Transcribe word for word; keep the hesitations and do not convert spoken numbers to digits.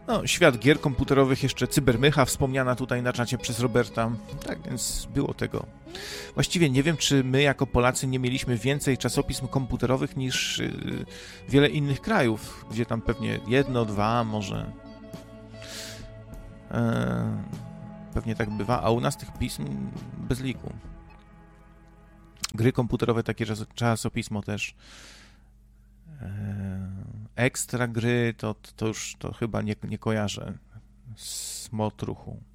No, świat gier komputerowych, jeszcze Cybermycha, wspomniana tutaj na czacie przez Roberta. Tak więc było tego. Właściwie nie wiem, czy my jako Polacy nie mieliśmy więcej czasopism komputerowych niż yy, wiele innych krajów, gdzie tam pewnie jedno, dwa może. Yy, pewnie tak bywa, a u nas tych pism bez liku. Gry komputerowe, takie czasopismo też. Yy, ekstra gry, to, to już to chyba nie, nie kojarzę z Motruchu.